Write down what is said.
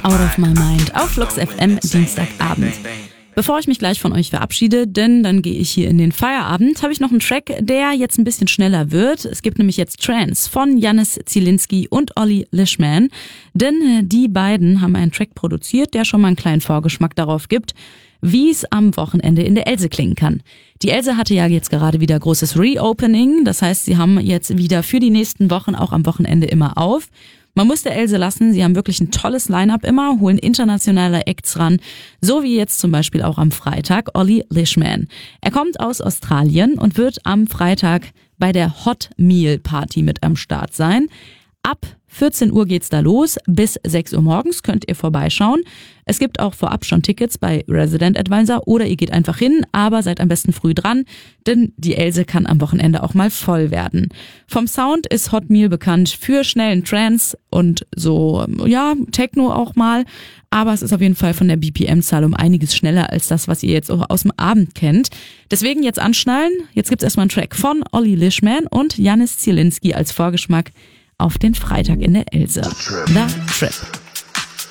Out of My Mind auf Flux FM Dienstagabend. Bevor ich mich gleich von euch verabschiede, denn dann gehe ich hier in den Feierabend, habe ich noch einen Track, der jetzt ein bisschen schneller wird. Es gibt nämlich jetzt Trance von Janis Zielinski und Olli Lischman, denn die beiden haben einen Track produziert, der schon mal einen kleinen Vorgeschmack darauf gibt, wie es am Wochenende in der Else klingen kann. Die Else hatte ja jetzt gerade wieder großes Reopening, das heißt, sie haben jetzt wieder für die nächsten Wochen auch am Wochenende immer auf. Man muss der Else lassen, sie haben wirklich ein tolles Line-Up immer, holen internationale Acts ran, so wie jetzt zum Beispiel auch am Freitag Olli Lischman. Er kommt aus Australien und wird am Freitag bei der Hot Meal Party mit am Start sein. Ab 14 Uhr geht's da los, bis 6 Uhr morgens könnt ihr vorbeischauen. Es gibt auch vorab schon Tickets bei Resident Advisor oder ihr geht einfach hin, aber seid am besten früh dran, denn die Else kann am Wochenende auch mal voll werden. Vom Sound ist Hot Meal bekannt für schnellen Trance und so, ja, Techno auch mal, aber es ist auf jeden Fall von der BPM-Zahl um einiges schneller als das, was ihr jetzt auch aus dem Abend kennt. Deswegen jetzt anschnallen, jetzt gibt's erstmal einen Track von Olli Lischman und Janis Zielinski als Vorgeschmack auf den Freitag in der Else. The Trip.